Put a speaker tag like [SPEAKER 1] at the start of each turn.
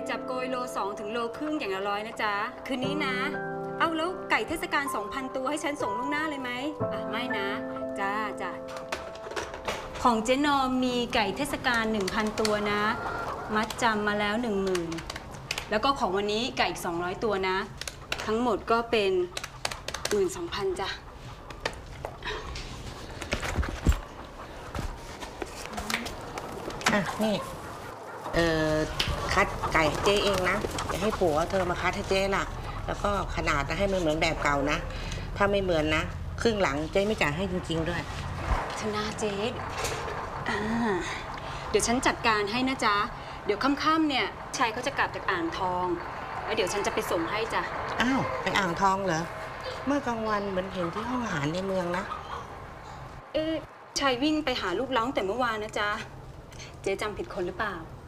[SPEAKER 1] จับโกยโล2ถึงโลครึ่งอย่างละ100นะจ๊ะคืนนี้นะเอาแล้วไก่เทศกาล 2,000 ตัวให้ฉันส่งล่วงหน้าเลยไหมไม่นะจ้าของเจ๊นอมมีไก่เทศกาล 1,000 ตัวนะมัดจำมาแล้ว 10,000แล้วก็ของวันนี้ไก่อีก200ตัวนะทั้งหมดก็เป็น 12,000 จ้ะ
[SPEAKER 2] นี่คัดไก่เจ๊เองนะอย่าให้ผัวเธอมาคัดให้เจ๊ล่ะแล้วก็ขนาดนะให้มันเหมือนแบบเก่านะถ้าไม่เหมือนนะครึ่งหลังเจ๊ไม่จ่ายให้จริงๆด้วย
[SPEAKER 1] ธนาเจ๊เดี๋ยวฉันจัดการให้นะจ๊ะเดี๋ยวค่ำๆเนี่ยชายเขาจะกลับจากอ่างทองแล้วเดี๋ยวฉันจะไปส่งให้จ้ะ
[SPEAKER 2] อ้าวไปอ่างทองเหรอเมื่อกลางวันเหมือนเห็นที่ห้องอาหารในเมืองนะ
[SPEAKER 1] ชายวิ่งไปหาลูกเล้าแต่เมื่อวานนะจ๊ะเจ๊จำผิดคนหรือเปล่า